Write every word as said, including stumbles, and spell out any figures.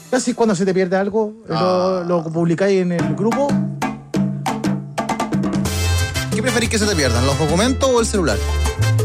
Casi cuando se te pierde algo, Ah. lo, lo publicáis en el grupo. ¿Qué preferís que se te pierdan, los documentos o el celular?